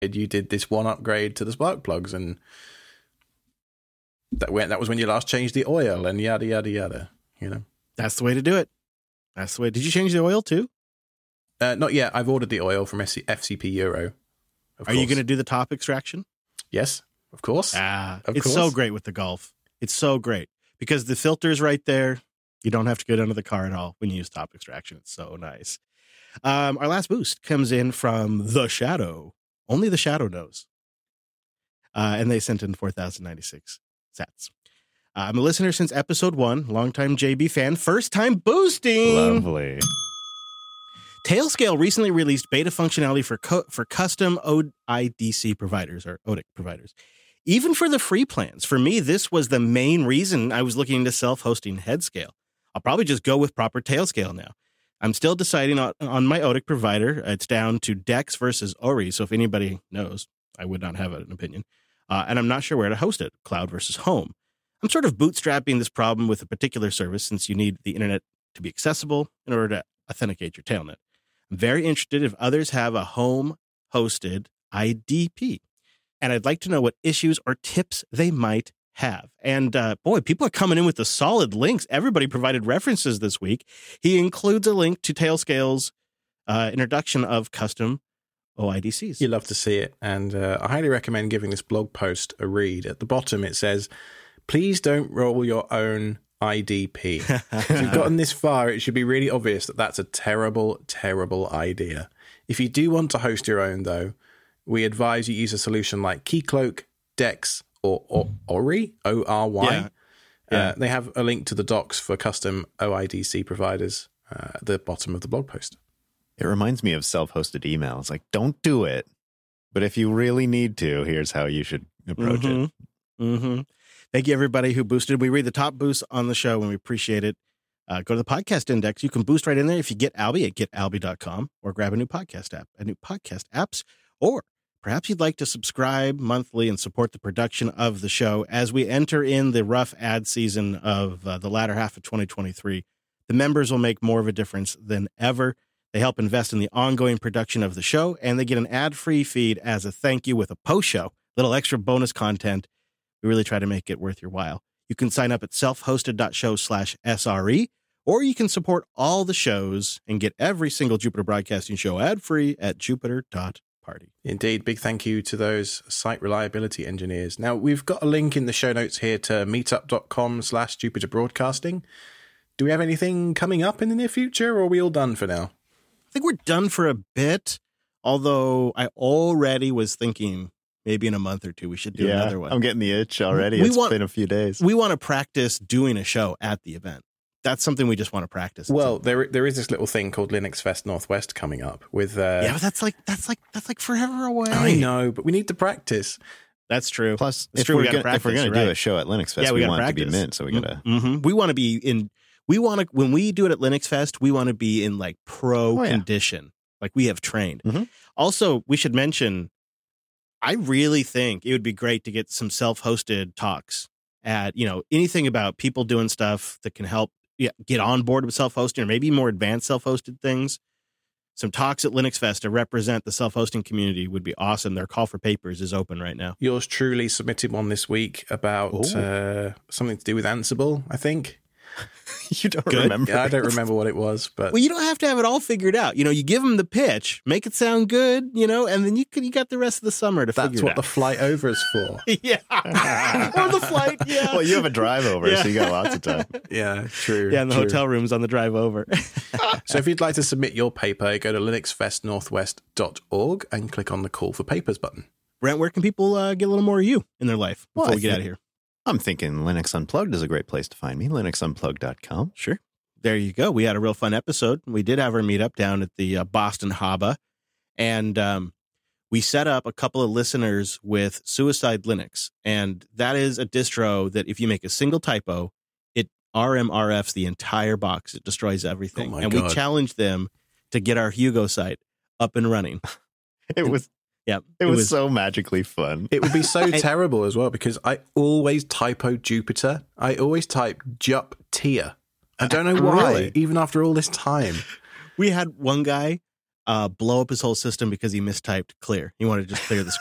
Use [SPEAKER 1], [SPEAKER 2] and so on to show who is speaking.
[SPEAKER 1] you did this one upgrade to the spark plugs, and that was when you last changed the oil, and yada yada yada.
[SPEAKER 2] That's the way to do it. That's the way. Did you change the oil too?
[SPEAKER 1] Not yet. I've ordered the oil from FCP Euro.
[SPEAKER 2] Are you going to do the top extraction?
[SPEAKER 1] Yes, of course.
[SPEAKER 2] It's so great with the Golf. It's so great because the filter's right there. You don't have to go down to the car at all when you use top extraction. It's so nice. Our last boost comes in from The Shadow. Only The Shadow knows. And they sent in 4,096 sats. I'm a listener since episode 1, longtime JB fan, first time boosting.
[SPEAKER 3] Lovely.
[SPEAKER 2] Tailscale recently released beta functionality for custom OIDC providers or ODIC providers. Even for the free plans, for me, this was the main reason I was looking into self-hosting Headscale. I'll probably just go with proper Tailscale now. I'm still deciding on my ODIC provider. It's down to Dex versus Ori, so if anybody knows, I would not have an opinion. And I'm not sure where to host it, cloud versus home. I'm sort of bootstrapping this problem with a particular service since you need the internet to be accessible in order to authenticate your Tailnet. I'm very interested if others have a home-hosted IDP, and I'd like to know what issues or tips they might have. And boy, people are coming in with the solid links. Everybody provided references this week. He includes a link to Tailscale's introduction of custom OIDCs.
[SPEAKER 1] You love to see it, and I highly recommend giving this blog post a read. At the bottom, it says, "Please don't roll your own IDP." If you've gotten this far, it should be really obvious that that's a terrible, terrible idea. If you do want to host your own, though, we advise you use a solution like Keycloak, Dex, or Ori, O-R-Y.
[SPEAKER 2] Yeah.
[SPEAKER 1] They have a link to the docs for custom OIDC providers at the bottom of the blog post.
[SPEAKER 3] It reminds me of self-hosted emails. Like, don't do it. But if you really need to, here's how you should approach it.
[SPEAKER 2] Mm-hmm. Thank you, everybody who boosted. We read the top boosts on the show, and we appreciate it. Go to the podcast index. You can boost right in there if you get Alby at getalby.com or grab a new podcast apps, or perhaps you'd like to subscribe monthly and support the production of the show as we enter in the rough ad season of the latter half of 2023. The members will make more of a difference than ever. They help invest in the ongoing production of the show, and they get an ad-free feed as a thank you with a post-show, little extra bonus content. We really try to make it worth your while. You can sign up at selfhosted.show/SRE, or you can support all the shows and get every single Jupiter Broadcasting show ad-free at jupiter.party.
[SPEAKER 1] Indeed. Big thank you to those site reliability engineers. Now, we've got a link in the show notes here to meetup.com/Jupiter Broadcasting. Do we have anything coming up in the near future, or are we all done for now?
[SPEAKER 2] I think we're done for a bit, although I already was thinking maybe in a month or two we should do another one.
[SPEAKER 3] I'm getting the itch already. It's been a few days.
[SPEAKER 2] We want to practice doing a show at the event. That's something we just want to practice.
[SPEAKER 1] Well, there is this little thing called Linux Fest Northwest coming up with.
[SPEAKER 2] Yeah, but that's like forever away.
[SPEAKER 1] I know, but we need to practice.
[SPEAKER 2] That's true.
[SPEAKER 3] Plus,
[SPEAKER 2] it's
[SPEAKER 3] if
[SPEAKER 2] true,
[SPEAKER 3] we're going to do a show at Linux Fest, we want it to be mint, so we got to.
[SPEAKER 2] Mm-hmm. We want to be in. We want to, when we do it at Linux Fest, we want to be in like pro condition, like we have trained.
[SPEAKER 3] Mm-hmm.
[SPEAKER 2] Also, we should mention, I really think it would be great to get some self-hosted talks at, anything about people doing stuff that can help get on board with self-hosting, or maybe more advanced self-hosted things. Some talks at Linux Fest to represent the self-hosting community would be awesome. Their call for papers is open right now.
[SPEAKER 1] Yours truly submitted one this week about something to do with Ansible, I think.
[SPEAKER 3] You don't remember?
[SPEAKER 1] Yeah, I don't remember what it was, but
[SPEAKER 2] well, you don't have to have it all figured out. You give them the pitch, make it sound good, and then you got the rest of the summer to figure it out.
[SPEAKER 1] That's what the flight over is for.
[SPEAKER 2] Yeah, or the flight. Yeah.
[SPEAKER 3] Well, you have a drive over, so you got lots of time.
[SPEAKER 1] Yeah, true.
[SPEAKER 2] Yeah, and the hotel rooms on the drive over.
[SPEAKER 1] So if you'd like to submit your paper, go to linuxfestnorthwest.org and click on the Call for Papers button.
[SPEAKER 2] Brent, where can people get a little more of you in their life before we get out of here?
[SPEAKER 3] I'm thinking Linux Unplugged is a great place to find me, linuxunplugged.com.
[SPEAKER 2] Sure. There you go. We had a real fun episode. We did have our meetup down at the Boston Haba, and we set up a couple of listeners with Suicide Linux, and that is a distro that if you make a single typo, it RMRFs the entire box. It destroys everything.
[SPEAKER 1] Oh God.
[SPEAKER 2] We challenged them to get our Hugo site up and running.
[SPEAKER 3] It was so magically fun.
[SPEAKER 1] It would be so terrible as well, because I always typo Jupiter. I always type Juptia. I don't know why, even after all this time.
[SPEAKER 2] We had one guy blow up his whole system because he mistyped clear. He wanted to just clear the